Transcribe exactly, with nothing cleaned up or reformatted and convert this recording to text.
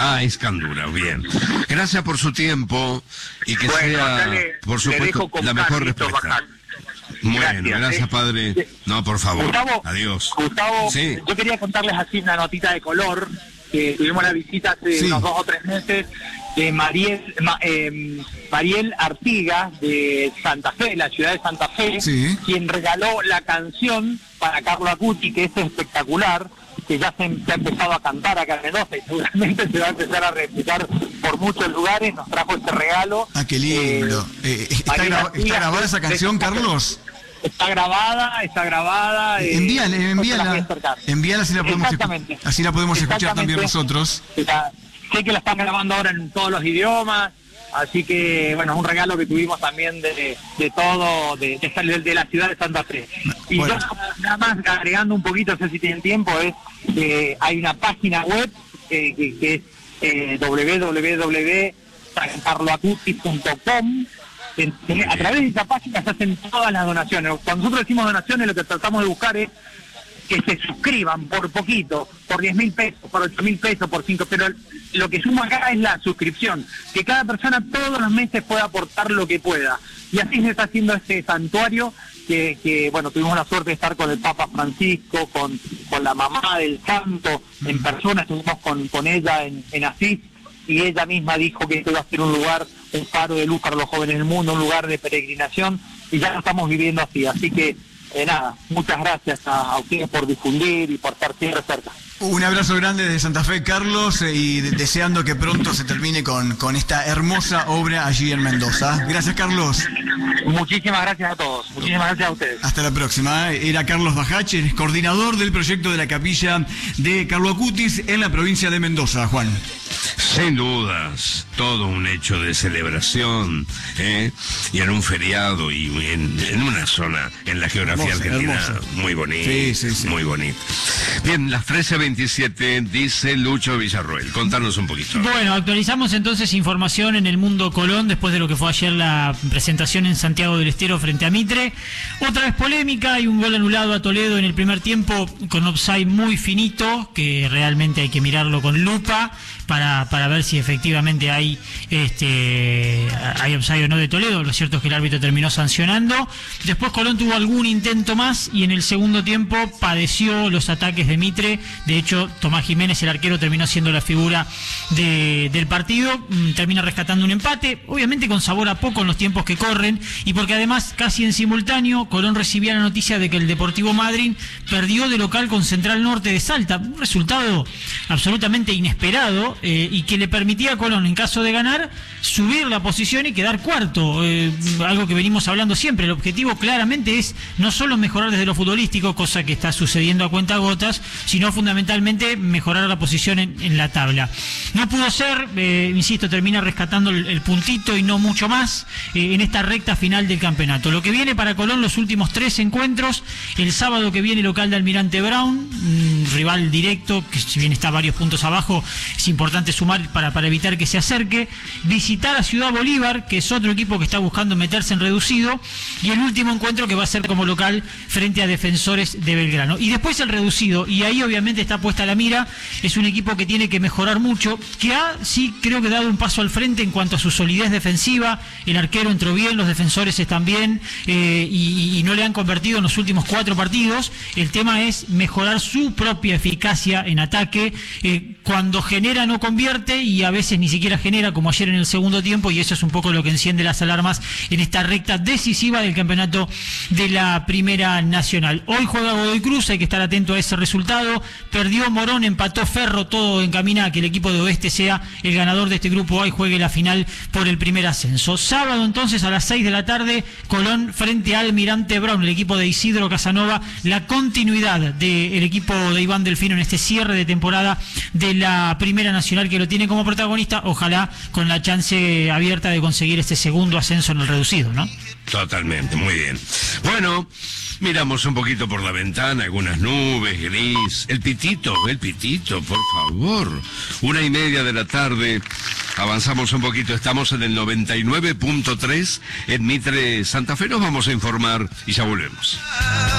Ah, Escandura, bien. Gracias por su tiempo y que bueno, sea, le, por supuesto, la mejor respuesta. Bueno, gracias, gracias padre. No, por favor. Gustavo, adiós. Gustavo, sí. yo quería contarles así una notita de color, que tuvimos la visita hace sí. unos dos o tres meses de Mariel, Ma, eh, Mariel Artigas de Santa Fe, la ciudad de Santa Fe, sí. quien regaló la canción para Carlo Acuti, que es espectacular, que ya se, se ha empezado a cantar acá en Mendoza y seguramente se va a empezar a replicar por muchos lugares. Nos trajo este regalo. Ah, qué lindo. Eh, eh, ¿está, gra Artigas, ¿Está grabada esa canción, de, Carlos? Está grabada, está grabada. Eh, envíala, envíala, envíala así la podemos, así la podemos escuchar también nosotros. Está, sé que la están grabando ahora en todos los idiomas, así que bueno, es un regalo que tuvimos también de, de todo, de, de, de la ciudad de Santa Fe. Y bueno. yo nada más agregando un poquito, no sé si tienen tiempo, es que hay una página web eh, que, que es eh, doble u doble u doble u punto san carlo acuti punto com. A través de esa página se hacen todas las donaciones. Cuando nosotros decimos donaciones, lo que tratamos de buscar es que se suscriban por poquito, por diez mil pesos, por ocho mil pesos, por cinco, pero lo que suma acá es la suscripción, que cada persona todos los meses pueda aportar lo que pueda. Y así se está haciendo este santuario, que, que bueno, tuvimos la suerte de estar con el Papa Francisco, con, con la mamá del santo, en persona, estuvimos con, con ella en, en Asís, y ella misma dijo que esto iba a ser un lugar, un faro de luz para los jóvenes del mundo, un lugar de peregrinación, y ya lo estamos viviendo así. Así que, eh, nada, muchas gracias a, a ustedes por difundir y por estar siempre cerca. Un abrazo grande desde Santa Fe, Carlos, eh, y de deseando que pronto se termine con, con esta hermosa obra allí en Mendoza. Gracias, Carlos. Muchísimas gracias a todos. Muchísimas gracias a ustedes. Hasta la próxima. Era Carlos Bajache, coordinador del proyecto de la capilla de Carlo Acutis en la provincia de Mendoza. Juan. Sin dudas, todo un hecho de celebración, ¿eh? Y en un feriado y en, en una zona en la geografía hermosa, argentina hermosa. Muy bonita, sí, sí, sí. muy bonita. Bien, las trece veintisiete, dice Lucho Villarroel. Contanos un poquito. Bueno, actualizamos entonces información en el Mundo Colón después de lo que fue ayer la presentación en Santiago del Estero frente a Mitre. Otra vez polémica, hay un gol anulado a Toledo en el primer tiempo con offside muy finito, que realmente hay que mirarlo con lupa para, para ver si efectivamente hay este hay offside o no de Toledo. Lo cierto es que el árbitro terminó sancionando. Después Colón tuvo algún intento más y en el segundo tiempo padeció los ataques de Mitre. De hecho, Tomás Jiménez, el arquero, terminó siendo la figura de, del partido. Termina rescatando un empate, obviamente con sabor a poco en los tiempos que corren, y porque además casi en simultáneo Colón recibía la noticia de que el Deportivo Madryn perdió de local con Central Norte de Salta, un resultado absolutamente inesperado eh, y que le permitía a Colón, en caso de ganar, subir la posición y quedar cuarto, eh, algo que venimos hablando siempre. El objetivo claramente es no solo mejorar desde lo futbolístico, cosa que está sucediendo a cuentagotas, sino fundamentalmente mejorar la posición en, en la tabla. No pudo ser, eh, insisto, termina rescatando el, el puntito y no mucho más eh, en esta recta final del campeonato. Lo que viene para Colón, los últimos tres encuentros: el sábado que viene local de Almirante Brown, un rival directo que si bien está varios puntos abajo, es importante sumar para, para evitar que se acerque. Visitar a Ciudad Bolívar, que es otro equipo que está buscando meterse en reducido, y el último encuentro que va a ser como local frente a Defensores de Belgrano. Y después el reducido, y ahí obviamente está puesta la mira, es un equipo que tiene que mejorar mucho, que ha, sí, creo que dado un paso al frente en cuanto a su solidez defensiva. El arquero entró bien, los defensores están bien, eh, y, y no le han convertido en los últimos cuatro partidos. El tema es mejorar su propia eficacia en ataque. Eh, cuando genera no convierte, y a veces ni siquiera genera, como ayer en el segundo tiempo, y eso es un poco lo que enciende las alarmas en esta recta decisiva del campeonato de la Primera Nacional. Hoy juega Godoy Cruz, hay que estar atento a ese resultado. Perdió Morón, empató Ferro, todo encamina a que el equipo de Oeste sea el ganador de este grupo A y juegue la final por el primer ascenso. Sábado entonces a las seis de la tarde, Colón frente a Almirante Brown, el equipo de Isidro Casanova, la continuidad del equipo de Iván Delfino en este cierre de temporada de la Primera Nacional, que lo tiene como protagonista, ojalá con la chance abierta de conseguir este segundo ascenso en el reducido, ¿no? Totalmente, muy bien. Bueno, miramos un poquito por la ventana, algunas nubes, gris. El pitito, el pitito, por favor. Una y media de la tarde, avanzamos un poquito, estamos en el noventa y nueve punto tres en Mitre, Santa Fe. Nos vamos a informar y ya volvemos.